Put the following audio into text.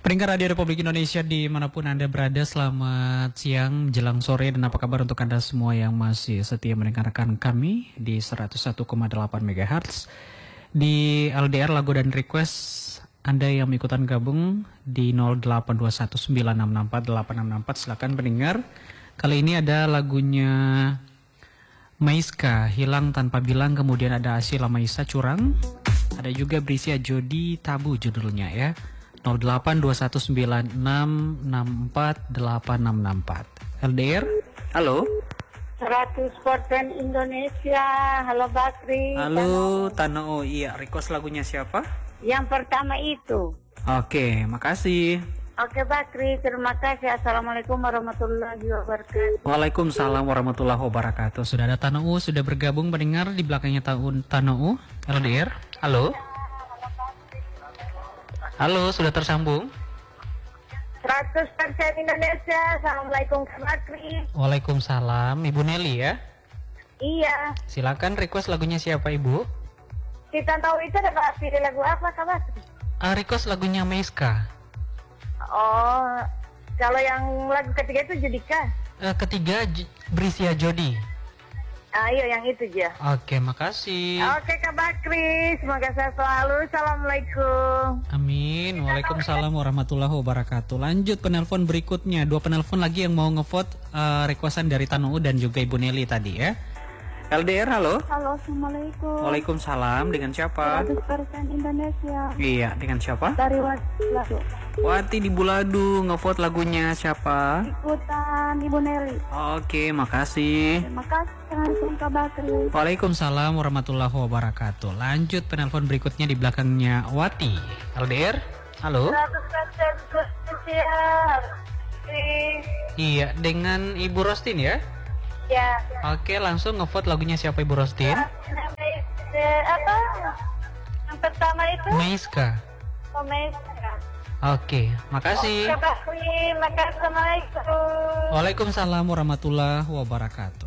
Pendengar Radio Republik Indonesia dimanapun Anda berada, selamat siang, menjelang sore, dan apa kabar untuk Anda semua yang masih setia mendengarkan kami di 101,8 MHz di LDR Lagu dan Request. Anda yang ikutan gabung di 082196648664, silakan pendengar. Kali ini ada lagunya Maiska, Hilang Tanpa Bilang, kemudian ada Asila Maisa, Curang, ada juga Brisia Jodi, Tabu judulnya ya. 082196648664. LDR, halo. 100% Indonesia. Halo Bakri. Halo Tano. Iya, request lagunya siapa? Yang pertama itu. Oke, makasih. Oke Bakri, terima kasih. Assalamualaikum warahmatullahi wabarakatuh. Waalaikumsalam warahmatullahi wabarakatuh. Sudah ada Tano, sudah bergabung mendengar di belakangnya Tano. LDR, halo. Halo, sudah tersambung. 100% Indonesia. Assalamualaikum Kak Bakri. Waalaikumsalam, Ibu Nelly ya. Iya. Silakan request lagunya siapa Ibu? Kita tahu itu ada pilih lagu apa Kak Bakri? Request lagunya Maiska. Oh, kalau yang lagu ketiga itu Judika. Ketiga Brisia Jodi. Ayo yang itu aja. Oke, makasih. Oke Kak Bakri, semoga sehat selalu. Assalamualaikum. Amin. Waalaikumsalam warahmatullahi wabarakatuh. Lanjut penelpon berikutnya. Dua penelpon lagi yang mau ngevote requestan dari Tanu dan juga Ibu Nelly tadi ya. LDR, halo. Halo, Assalamualaikum. Waalaikumsalam. Dengan siapa? 100% Indonesia. Iya, dengan siapa? Dari Wati. Wati di Buladu. Ngevote lagunya siapa? Ikutan Ibu Nelly. Oke, makasih. Terima kasih. Assalamualaikum Kak Bakri. Waalaikumsalam warahmatullahi wabarakatuh. Lanjut penelpon berikutnya di belakangnya Wati. LDR, halo. 100% Indonesia. Iya, dengan Ibu Rostin ya. Ya. Oke, langsung ngevote lagunya siapa Ibu Rostin? Apa? Yang pertama itu? Maiska. Maiska. Oke, makasih. Kak Bakri, makasih. Assalamualaikum. Waalaikumsalam warahmatullahi wabarakatuh.